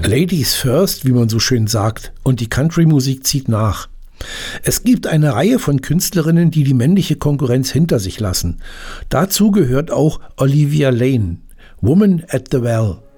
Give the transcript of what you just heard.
Ladies first, wie man so schön sagt, und die Country-Musik zieht nach. Es gibt eine Reihe von Künstlerinnen, die die männliche Konkurrenz hinter sich lassen. Dazu gehört auch Olivia Lane, Woman at the Well.